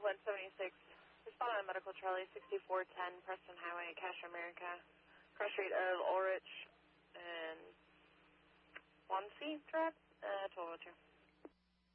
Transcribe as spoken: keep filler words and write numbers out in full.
one seventy-six. Respond on Medical Charlie, sixty-four ten Preston Highway, Cache, America. Cross street of Ulrich and Swansea Drive, uh, twelve oh two.